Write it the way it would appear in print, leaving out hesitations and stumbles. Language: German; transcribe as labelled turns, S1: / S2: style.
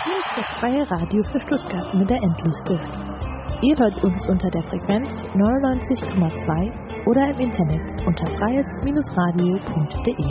S1: Hier ist das freie Radio für Stuttgart mit der Endlosduft. Ihr hört uns unter der Frequenz 99,2 oder im Internet unter freies-radio.de.